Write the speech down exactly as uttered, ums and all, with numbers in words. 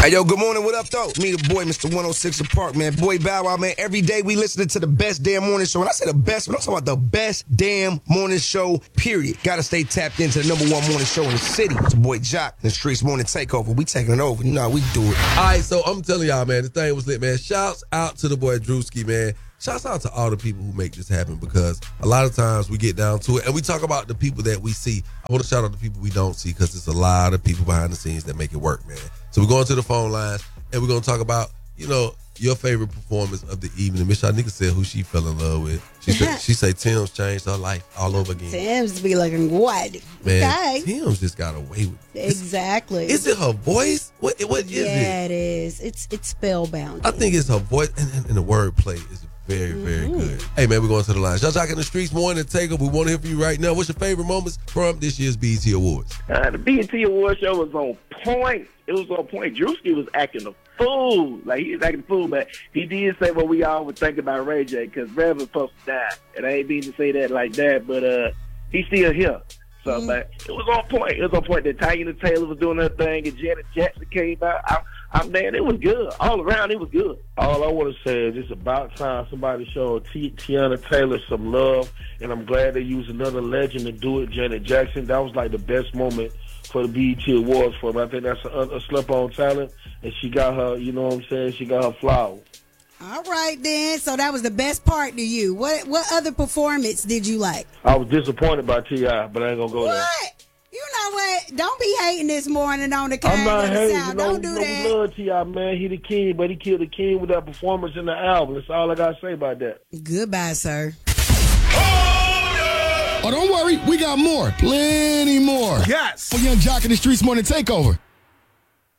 Hey, yo, good morning. What up, though? Me, the boy, Mister one oh six in Park, man. Boy, Bow Wow, man. Every day we listening to the best damn morning show. And I say the best, but I'm talking about the best damn morning show, period. Gotta stay tapped into the number one morning show in the city. It's your boy Jock, the Streets Morning Takeover. We taking it over. You know how we do it. All right, so I'm telling y'all, man, the thing was lit, man. Shouts out to the boy Drewski, man. Shouts out to all the people who make this happen, because a lot of times we get down to it and we talk about the people that we see. I want to shout out the people we don't see, because there's a lot of people behind the scenes that make it work, man. So we're going to the phone lines and we're going to talk about, you know, your favorite performance of the evening. Miss Shanika said who she fell in love with. She said she say Tim's changed her life all over again. Tim's be looking what? Man, okay. Tim's just got away with it. Exactly. Is it her voice? What, what is yeah, it? Yeah, it is. It's it's spellbound. I think it's her voice, and, and, and the wordplay is very, very mm-hmm. good. Hey, man, we're going to the lines. Y'all Jock in the Streets Morning Takeover. We want to hear from you right now. What's your favorite moments from this year's B E T Awards? Uh, the B E T Awards show was on point. It was on point. Drewski was acting a fool. Like, he was acting a fool, but he did say what we all would think about Ray J, because Rev was supposed to die. And I ain't mean to say that like that, but uh, he's still here. So, mm-hmm. but it was on point. It was on point that Tiana Taylor was doing her thing and Janet Jackson came out. I, I'm man, it was good. All around, it was good. All I want to say is it's about time somebody showed T- Tiana Taylor some love, and I'm glad they used another legend to do it, Janet Jackson. That was like the best moment for the B E T Awards for me. I think that's a, a slip-on talent, and she got her, you know what I'm saying, she got her flowers. All right, then. So that was the best part to you. What what other performance did you like? I was disappointed by T I, but I ain't going to go what? there. What? You know what? Don't be hating this morning on the King I'm not of the hating. South. You know, Don't do you know, that. We love T I, man. He the king, but he killed the king with that performance in the album. That's all I got to say about that. Goodbye, sir. Oh, don't worry. We got more. Plenty more. Yes. For Young Jock in the Streets Morning Takeover.